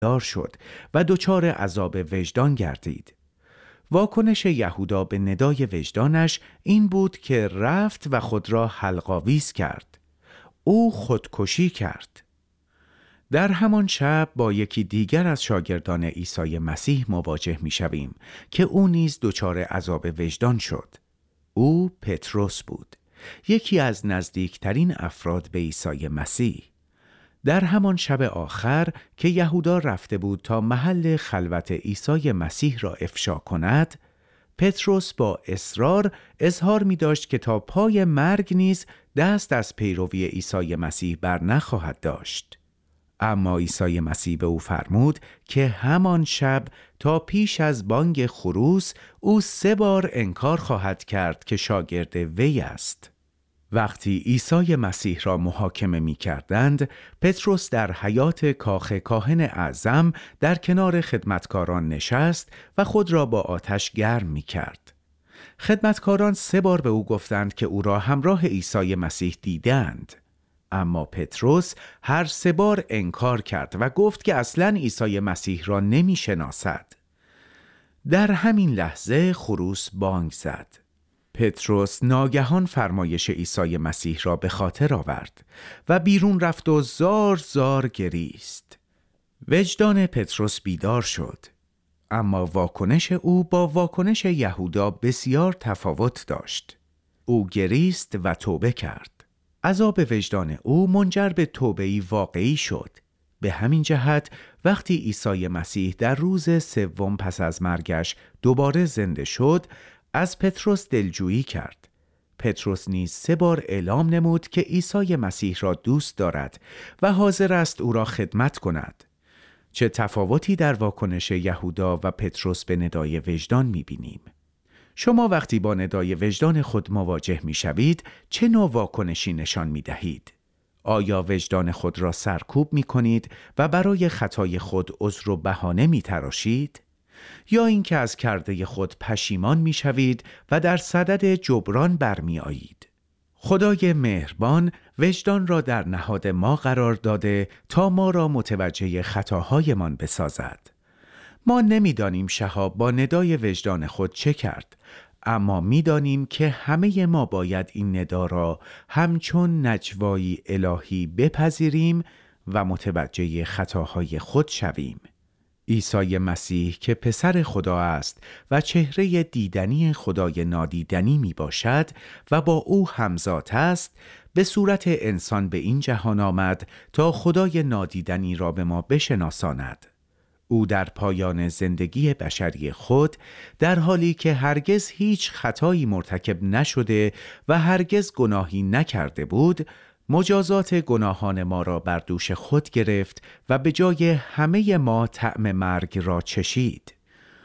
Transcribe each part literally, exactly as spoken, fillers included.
دار شد و دچار عذاب وجدان گردید. واکنش یهودا به ندای وجدانش این بود که رفت و خود را حلق‌آویز کرد. او خودکشی کرد. در همان شب با یکی دیگر از شاگردان عیسی مسیح مواجه می شویم که او نیز دچار عذاب وجدان شد. او پتروس بود، یکی از نزدیکترین افراد به عیسی مسیح. در همان شب آخر که یهودا رفته بود تا محل خلوت عیسی مسیح را افشا کند، پتروس با اصرار اظهار می داشت که تا پای مرگ نیز دست از پیروی عیسی مسیح بر نخواهد داشت. اما عیسی مسیح به او فرمود که همان شب تا پیش از بانگ خروس او سه بار انکار خواهد کرد که شاگرد وی است. وقتی عیسی مسیح را محاکمه می کردند، پتروس در حیاط کاخ کاهن اعظم در کنار خدمتکاران نشست و خود را با آتش گرم می کرد. خدمتکاران سه بار به او گفتند که او را همراه عیسی مسیح دیدند. اما پتروس هر سه بار انکار کرد و گفت که اصلاً عیسی مسیح را نمی شناسد. در همین لحظه خروس بانگ زد. پتروس ناگهان فرمایش عیسی مسیح را به خاطر آورد و بیرون رفت و زار زار گریست. وجدان پتروس بیدار شد، اما واکنش او با واکنش یهودا بسیار تفاوت داشت. او گریست و توبه کرد. عذاب وجدان او منجر به توبه‌ای واقعی شد. به همین جهت وقتی عیسی مسیح در روز سوم پس از مرگش دوباره زنده شد، از پتروس دلجویی کرد. پتروس نیز سه بار اعلام نمود که عیسی مسیح را دوست دارد و حاضر است او را خدمت کند. چه تفاوتی در واکنش یهودا و پتروس به ندای وجدان می‌بینیم. شما وقتی با ندای وجدان خود مواجه می‌شوید، چه نوع واکنشی نشان می‌دهید؟ آیا وجدان خود را سرکوب می‌کنید و برای خطای خود عذر و بهانه می‌تراشید؟ یا اینکه از کرده خود پشیمان می‌شوید و در صدد جبران برمی‌آیید؟ خدای مهربان وجدان را در نهاد ما قرار داده تا ما را متوجه خطاهایمان بسازد. ما نمی‌دانیم شهاب با ندای وجدان خود چه کرد، اما می‌دانیم که همه ما باید این ندا را همچون نجوایی الهی بپذیریم و متوجه خطاهای خود شویم. عیسی مسیح که پسر خدا است و چهره دیدنی خدای نادیدنی می باشد و با او همزاد است، به صورت انسان به این جهان آمد تا خدای نادیدنی را به ما بشناساند. او در پایان زندگی بشری خود، در حالی که هرگز هیچ خطایی مرتکب نشده و هرگز گناهی نکرده بود، مجازات گناهان ما را بر دوش خود گرفت و به جای همه ما طعم مرگ را چشید.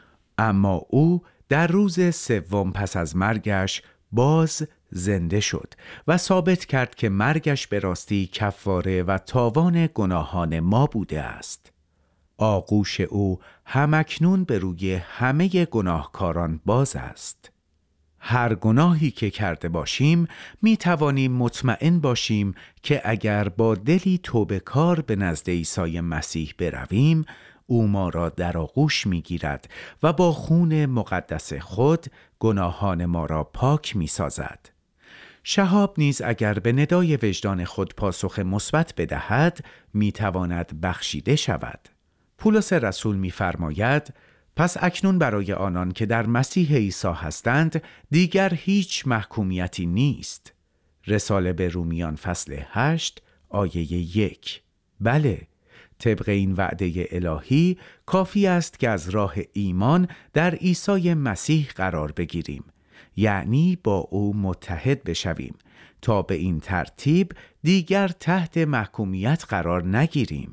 اما او در روز سوم پس از مرگش باز زنده شد و ثابت کرد که مرگش به راستی کفاره و تاوان گناهان ما بوده است. آغوش او همکنون به روی همه گناهکاران باز است. هر گناهی که کرده باشیم می توانیم مطمئن باشیم که اگر با دلی توبه‌کار به نزد عیسی مسیح برویم، او ما را در آغوش می گیرد و با خون مقدس خود گناهان ما را پاک می سازد. شهاب نیز اگر به ندای وجدان خود پاسخ مثبت بدهد، می تواند بخشیده شود. پولس رسول می فرماید: پس اکنون برای آنان که در مسیح عیسی هستند دیگر هیچ محکومیتی نیست. رساله به رومیان فصل هشت آیه یک. بله، طبق این وعده الهی کافی است که از راه ایمان در عیسی مسیح قرار بگیریم، یعنی با او متحد بشویم تا به این ترتیب دیگر تحت محکومیت قرار نگیریم.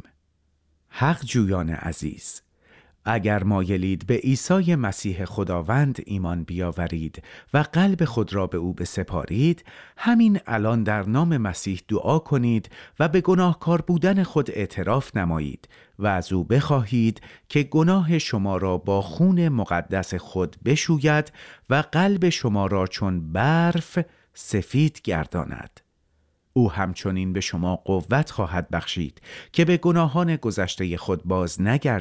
حق جویان عزیز، اگر مایلید به عیسی مسیح خداوند ایمان بیاورید و قلب خود را به او بسپارید، همین الان در نام مسیح دعا کنید و به گناهکار بودن خود اعتراف نمایید و از او بخواهید که گناه شما را با خون مقدس خود بشوید و قلب شما را چون برف سفید گرداند. او همچنین به شما قوت خواهد بخشید که به گناهان گذشته خود باز نگردید